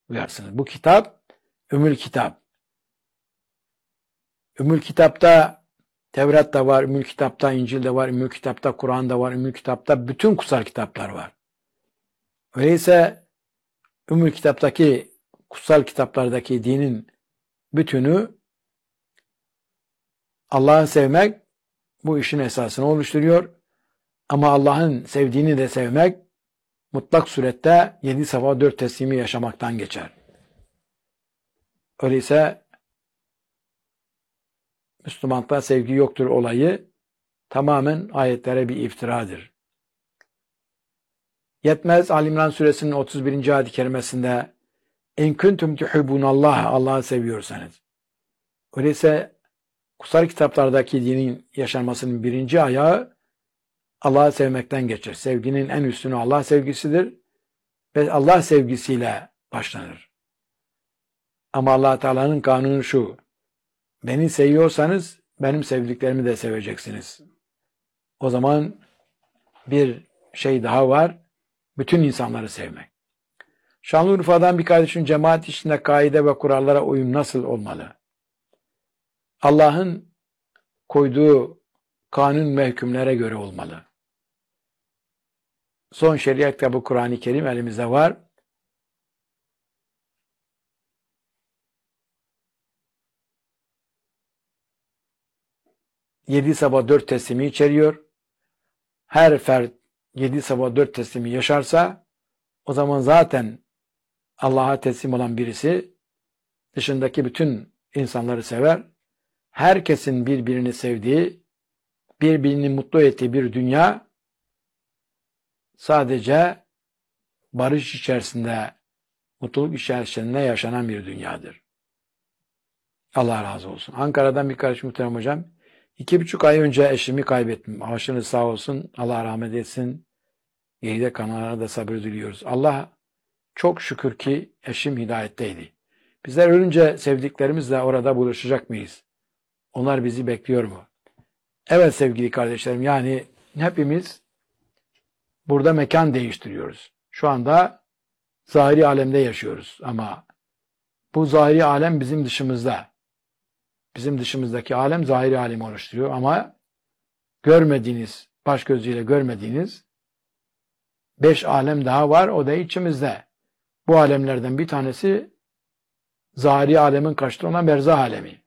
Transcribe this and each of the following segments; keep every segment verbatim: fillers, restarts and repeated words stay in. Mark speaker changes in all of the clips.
Speaker 1: uyarsınız. Bu kitap Ümmül Kitap. Ümmül Kitap'ta Tevrat'ta var, Ümmül Kitap'ta İncil'de var, Ümmül Kitap'ta Kur'an'da var, Ümmül Kitap'ta bütün kutsal kitaplar var. Öyleyse Ümmül Kitap'taki kutsal kitaplardaki dinin bütünü Allah'ı sevmek bu işin esasını oluşturuyor. Ama Allah'ın sevdiğini de sevmek mutlak surette yedi safa dört teslimi yaşamaktan geçer. Öyleyse Müslümanlıkta sevgi yoktur olayı tamamen ayetlere bir iftiradır. Yetmez Ali İmran suresinin otuz birinci ayet-i kerimesinde en kuntum tuhibbunallah, Allah'ı seviyorsanız. Öyleyse kutsal kitaplardaki dinin yaşanmasının birinci ayağı Allah'ı sevmekten geçer. Sevginin en üstünü Allah sevgisidir ve Allah sevgisiyle başlanır. Ama Allah Teala'nın kanunu şu: beni seviyorsanız benim sevdiklerimi de seveceksiniz. O zaman bir şey daha var: bütün insanları sevmek. Şanlıurfa'dan bir kardeşim cemaat içinde kaide ve kurallara uyum nasıl olmalı? Allah'ın koyduğu kanun ve hükümlere göre olmalı. Son şeriat kitabı Kur'an-ı Kerim elimizde var. Yedi sabah dört teslimi içeriyor. Her fert yedi sabah dört teslimi yaşarsa o zaman zaten Allah'a teslim olan birisi dışındaki bütün insanları sever. Herkesin birbirini sevdiği, birbirini mutlu ettiği bir dünya sadece barış içerisinde, mutluluk içerisinde yaşanan bir dünyadır. Allah razı olsun. Ankara'dan bir kardeşim muhterem hocam. İki buçuk ay önce eşimi kaybettim. Başınız sağ olsun. Allah rahmet etsin. Yehide kanallara da sabır diliyoruz. Allah çok şükür ki eşim hidayetteydi. Bizler ölünce sevdiklerimizle orada buluşacak mıyız? Onlar bizi bekliyor mu? Evet sevgili kardeşlerim, yani hepimiz burada mekan değiştiriyoruz. Şu anda zahiri alemde yaşıyoruz ama bu zahiri alem bizim dışımızda. Bizim dışımızdaki alem zahiri alemi oluşturuyor ama görmediğiniz, baş gözüyle görmediğiniz beş alem daha var, o da içimizde. Bu alemlerden bir tanesi zahiri alemin karşılığı olan berzah alemi.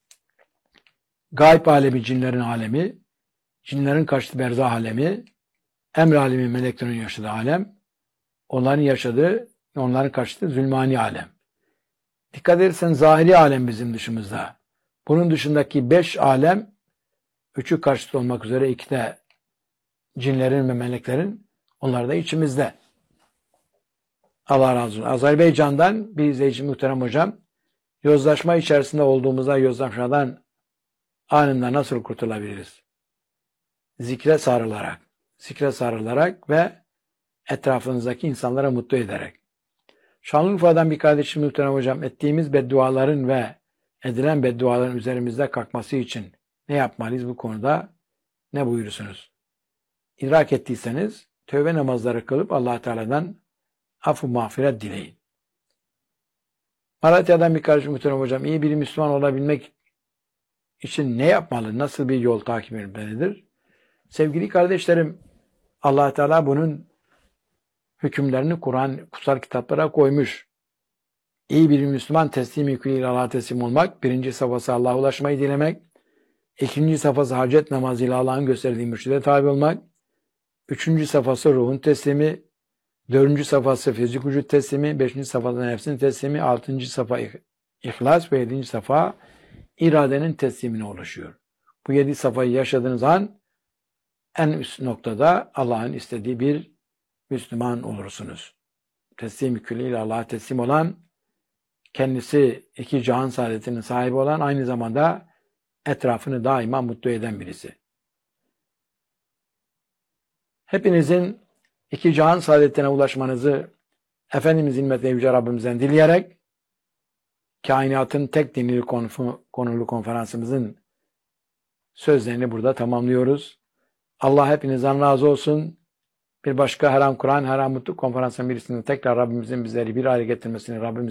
Speaker 1: Gayb alemi cinlerin alemi, cinlerin karşıtı berzah alemi, emr alemi meleklerin yaşadığı alem, onların yaşadığı, onların karşıtı zulmani alem. Dikkat edersen zahiri alem bizim dışımızda. Bunun dışındaki beş alem, üçü karşıt olmak üzere iki de cinlerin ve meleklerin, onlar da içimizde. Allah razı olsun. Azerbaycan'dan bir izleyici muhterem hocam, yozlaşma içerisinde olduğumuzda yozlaşmadan anında nasıl kurtulabiliriz? Zikre sarılarak, zikre sarılarak ve etrafınızdaki insanlara mutlu ederek. Şanlıurfa'dan bir kardeşim muhterem hocam, ettiğimiz bedduaların ve edilen bedduaların üzerimizde kalkması için ne yapmalıyız bu konuda? Ne buyurursunuz? İdrak ettiyseniz tövbe namazları kılıp Allah Teala'dan affı mağfiret dileyin. Malatya'dan bir kardeşim muhterem hocam, iyi bir Müslüman olabilmek için ne yapmalı? Nasıl bir yol takip etmelidir? Sevgili kardeşlerim, Allah Teala bunun hükümlerini Kur'an kutsal kitaplara koymuş. İyi bir Müslüman teslim yüküyle Allah'a teslim olmak, birinci safhası Allah'a ulaşmayı dilemek, ikinci safhası hacet namazıyla Allah'ın gösterdiği mürşide tabi olmak, üçüncü safhası ruhun teslimi, dördüncü safhası fizik vücut teslimi, beşinci safhası nefsin teslimi, altıncı safha ihlas ve yedinci safha iradenin teslimine ulaşıyor. Bu yedi safhayı yaşadığınız an en üst noktada Allah'ın istediği bir Müslüman olursunuz. Teslim yüküyle Allah'a teslim olan, kendisi iki cihan saadetinin sahibi olan, aynı zamanda etrafını daima mutlu eden birisi. Hepinizin iki cihan saadetine ulaşmanızı Efendimizin himmet ve Yüce Rabbimizden dileyerek, kainatın tek dinli konulu konferansımızın sözlerini burada tamamlıyoruz. Allah hepinizden razı olsun. Bir başka Her An Kur'an, Her An Mutluluk konferansının birisinde tekrar Rabbimizin bizleri bir araya getirmesini Rabbimiz